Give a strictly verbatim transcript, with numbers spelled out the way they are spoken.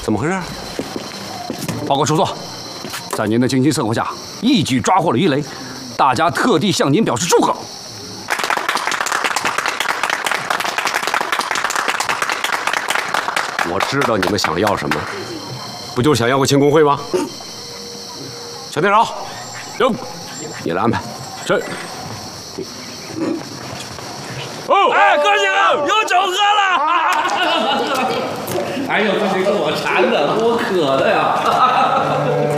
怎么回事？ 报告叔座，在您的精心策划下，一举抓获了鱼雷，大家特地向您表示祝贺。 我知道你们想要什么，不就是想要个庆功会吗？小店长，有，你来安排。 是。 哦，哎，哥几个有酒喝了！哎呦，这是给我馋的，给我渴的呀！